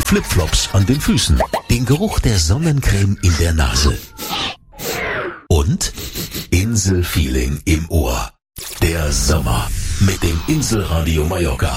Flipflops an den Füßen, den Geruch der Sonnencreme in der Nase und Inselfeeling im Ohr. Der Sommer mit dem Inselradio Mallorca.